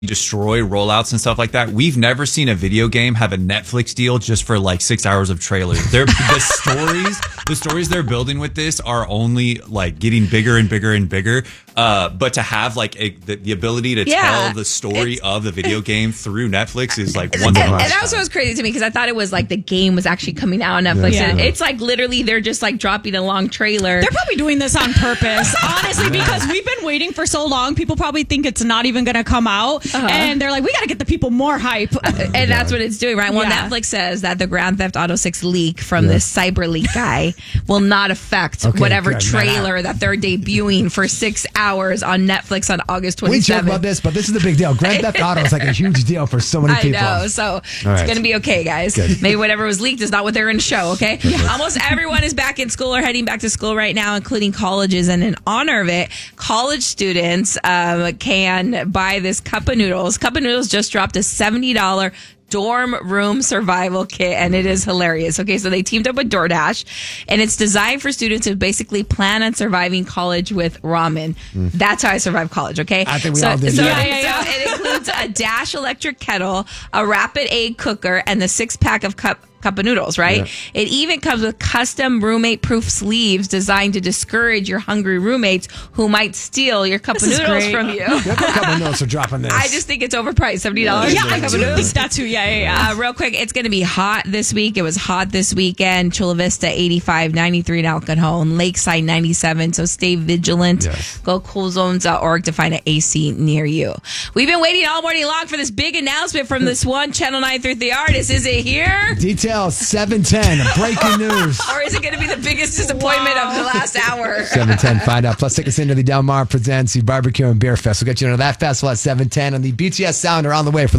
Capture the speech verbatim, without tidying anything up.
destroy rollouts and stuff like that. We've never seen a video game have a Netflix deal just for like six hours of trailers. They're, the stories, the stories they're building with this are only like getting bigger and bigger and bigger. Uh, but to have like a, the, the ability to yeah, tell the story of the video game through Netflix is like one. And, and that was what was crazy to me because I thought it was like the game was actually coming out on Netflix. Yeah. And it's like literally they're just like dropping a long trailer. They're probably doing this on purpose, honestly, because we've been waiting for so long. People probably think it's not even going to come out. Uh-huh. And they're like, we got to get the people more hype. Uh, and that's what it's doing, right? Well, yeah. Netflix says that the Grand Theft Auto six leak from yeah. this cyber leak guy will not affect okay, whatever good, trailer that they're debuting for six hours on Netflix on August twenty-seventh. We joke about this, but this is the big deal. Grand Theft Auto is like a huge deal for so many people. I know, so right. It's going to be okay, guys. Good. Maybe whatever was leaked is not what they're going to show, okay? Yeah. Almost everyone is back in school or heading back to school right now, including colleges. And in honor of it, college students um, can buy this cup of noodles. Cup of noodles just dropped a seventy dollars dorm room survival kit, and it is hilarious. Okay, so they teamed up with DoorDash, and it's designed for students who basically plan on surviving college with ramen. Mm. That's how I survived college, okay? I think we so, all did. So, yeah. yeah, yeah. so it includes a Dash electric kettle, a Rapid egg cooker, and the six-pack of cup cup of noodles, right? Yeah. It even comes with custom roommate-proof sleeves designed to discourage your hungry roommates who might steal your cup this of noodles great. from you. What cup of noodles are dropping this? I just think it's overpriced, seventy dollars. Yeah, I do think that too. Yeah, yeah, yeah. Uh, real quick, it's going to be hot this week. It was hot this weekend. Chula Vista, eighty-five, ninety-three in El Cajon, Lakeside, ninety-seven. So stay vigilant. Yes. Go cool zones dot org to find an A C near you. We've been waiting all morning long for this big announcement from this one Channel nine through the artist. Is it here? Details, seven ten, breaking news. Or is it going to be the biggest disappointment wow. of the last hour? seven ten, find out. Plus, take us into the Del Mar Presents the Barbecue and Beer Fest. We'll get you into that festival at seven ten, and the B T S Sound are on the way for the